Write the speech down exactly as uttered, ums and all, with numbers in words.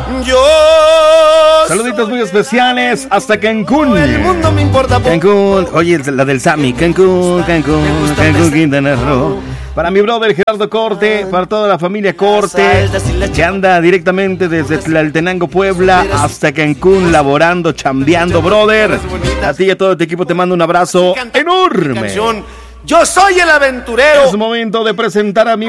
Yo Saluditos muy especiales hasta Cancún. El mundo me importa poco. Cancún, oye, la del Sammy. Cancún, Cancún, Cancún, Quintana Roo. Para mi brother Gerardo Corte, para toda la familia Corte, que anda directamente desde Tlaltenango, Puebla, hasta Cancún, laborando, chambeando, brother. A ti y a todo tu equipo te mando un abrazo enorme. Yo soy el aventurero. Es momento de presentar a mi